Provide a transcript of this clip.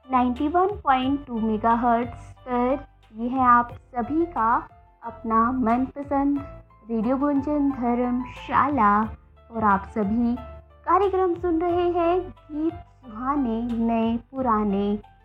91.2 megahertz पर ये है आप सभी का अपना मनपसंद रेडियो गुंजन धर्मशाला। और आप सभी कार्यक्रम सुन रहे हैं गीत सुहाने नए पुराने।